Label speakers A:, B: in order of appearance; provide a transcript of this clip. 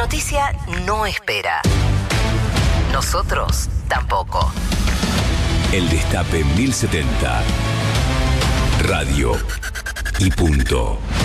A: noticia no espera. Nosotros tampoco.
B: El Destape 1070. Radio y punto.